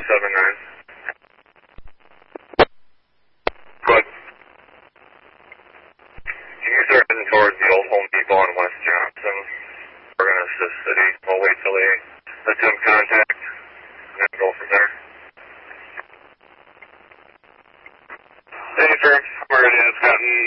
479. Good. You guys are heading towards the old Home Depot in West Johnson. We're going to assist City. We'll wait till they attempt contact and then go from there. Hey, sir. We're going to have gotten